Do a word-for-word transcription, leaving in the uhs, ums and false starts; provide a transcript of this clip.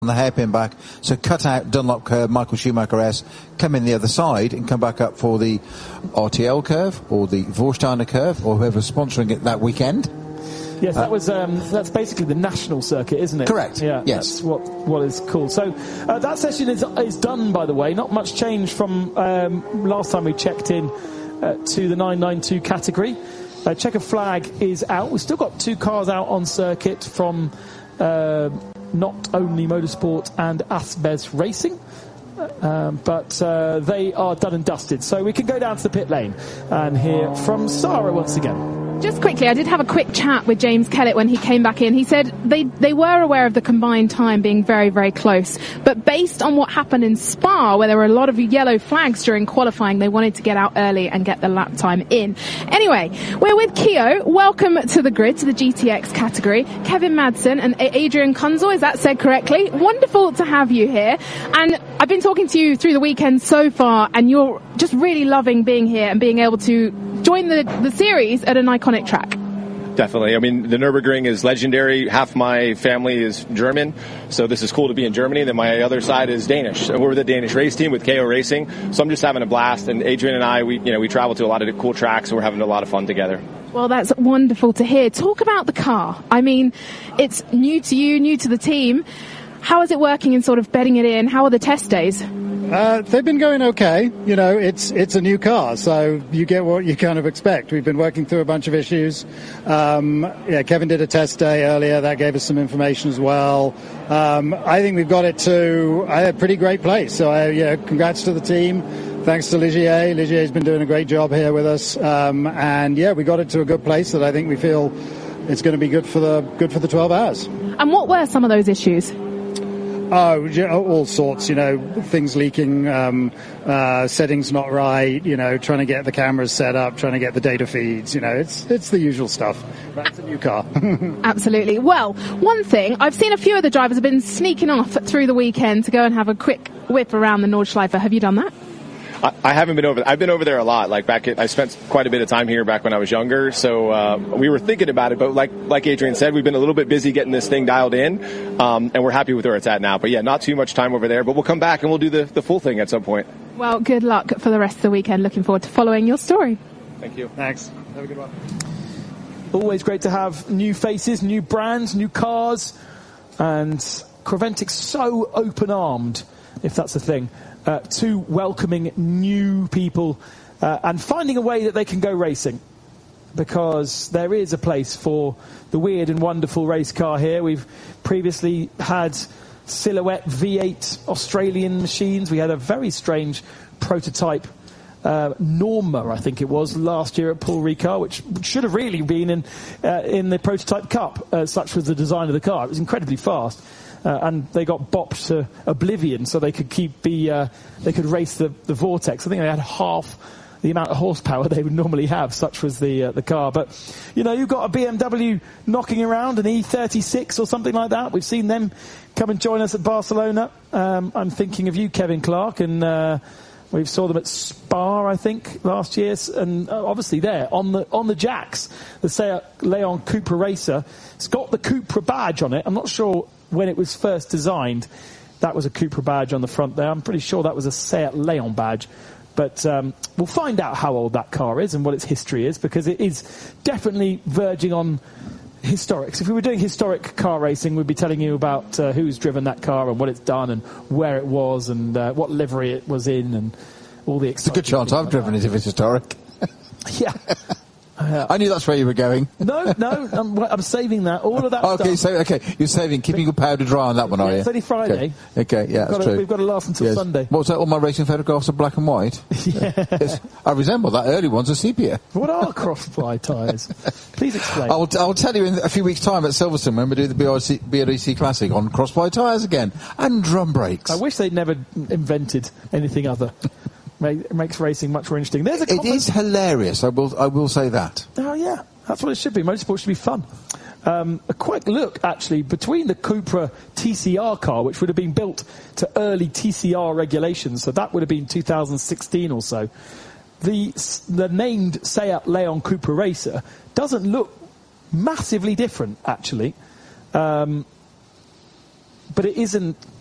on the hairpin back, so cut out Dunlop curve, Michael Schumacher S, come in the other side and come back up for the R T L curve or the Vorsteiner curve or whoever's sponsoring it that weekend. Yes, that was um, that's basically the national circuit, isn't it? Correct. Yeah, yes. That's what what is called. So uh, that session is is done, by the way. Not much change from um, last time we checked in uh, to the nine ninety-two category. Uh, checker flag is out. We've still got two cars out on circuit from uh, Not Only Motorsport and Asbes Racing. Um, but uh, they are done and dusted. So we can go down to the pit lane and hear from Sarah once again. Just quickly, I did have a quick chat with James Kellett when he came back in. He said they, they were aware of the combined time being very, very close. But based on what happened in Spa, where there were a lot of yellow flags during qualifying, they wanted to get out early and get the lap time in. Anyway, we're with Keo. Welcome to the grid, to the G T X category. Kevin Madsen and Adrian Kunzel, is that said correctly? Wonderful to have you here. And I've been talking to you through the weekend so far, and you're just really loving being here and being able to join the, the series at an iconic track. Definitely. I mean, the Nürburgring is legendary. Half my family is German, so this is cool to be in Germany. Then my other side is Danish. We're with the Danish race team with K O Racing, so I'm just having a blast. And Adrian and I, we you know, we travel to a lot of cool tracks, and we're having a lot of fun together. Well, that's wonderful to hear. Talk about the car. I mean, it's new to you, new to the team. How is it working in sort of bedding it in? How are the test days? Uh, they've been going okay. You know, it's it's a new car, so you get what you kind of expect. We've been working through a bunch of issues. Um, yeah, Kevin did a test day earlier. That gave us some information as well. Um, I think we've got it to a pretty great place. So, I, yeah, congrats to the team. Thanks to Ligier. Ligier's been doing a great job here with us. Um, and, yeah, we got it to a good place that I think we feel it's going to be good for the good for the twelve hours. And what were some of those issues? Oh, all sorts, you know, things leaking, um, uh, settings not right, you know, trying to get the cameras set up, trying to get the data feeds, you know, it's it's the usual stuff. That's a new car. Absolutely. Well, one thing, I've seen a few of the drivers have been sneaking off through the weekend to go and have a quick whip around the Nordschleife. Have you done that? I, I haven't been over. I've been over there a lot. Like back, at, I spent quite a bit of time here back when I was younger. So uh, we were thinking about it, but like like Adrian said, we've been a little bit busy getting this thing dialed in, um, and we're happy with where it's at now. But yeah, not too much time over there. But we'll come back and we'll do the the full thing at some point. Well, good luck for the rest of the weekend. Looking forward to following your story. Thank you. Thanks. Have a good one. Always great to have new faces, new brands, new cars, and Creventic's so open-armed, if that's a thing. Uh, to welcoming new people uh, and finding a way that they can go racing, because there is a place for the weird and wonderful race car here. We've previously had Silhouette V eight Australian machines. We had a very strange prototype uh, Norma, I think it was, last year at Paul Ricard, which should have really been in uh, in the Prototype Cup. Uh, such was the design of the car. It was incredibly fast. Uh, and they got bopped to oblivion, so they could keep the uh, they could race the, the Vortex. I think they had half the amount of horsepower they would normally have. Such was the uh, the car. But you know, you've got a B M W knocking around, an E thirty-six or something like that. We've seen them come and join us at Barcelona. Um, I'm thinking of you, Kevin Clark, and uh, we saw them at Spa, I think, last year, and uh, obviously there on the on the jacks, the Seat Leon Cupra Racer. It's got the Cupra badge on it. I'm not sure when it was first designed, that was a Cupra badge on the front there. I'm pretty sure that was a Seat Leon badge. But um, we'll find out how old that car is and what its history is, because it is definitely verging on historics. If we were doing historic car racing, we'd be telling you about uh, who's driven that car and what it's done and where it was and uh, what livery it was in and all the exciting. It's a good chance I've driven it if it's historic. Yeah. Uh, I knew that's where you were going. No, no, I'm, I'm saving that. All of that oh, okay, stuff. So, okay, you're saving, keeping your powder dry on that one, yeah, are you? It's only Friday. Okay, okay yeah, we've that's to, true. We've got to last until yes. Sunday. What was that? All my racing photographs are black and white? Yes. I resemble that. Early ones are sepia. What are cross-ply tyres? Please explain. I'll, I'll tell you in a few weeks' time at Silverstone when we do the B R C, B R E C Classic on cross-ply tyres again. And drum brakes. I wish they'd never invented anything other. It makes racing much more interesting. There's a it is hilarious, I will I will say that. Oh, yeah. That's what it should be. Motorsport should be fun. Um, a quick look, actually, between the Cupra T C R car, which would have been built to early T C R regulations, so that would have been two thousand sixteen or so, the, the named Seat Leon Cupra Racer doesn't look massively different, actually. Um, but it isn't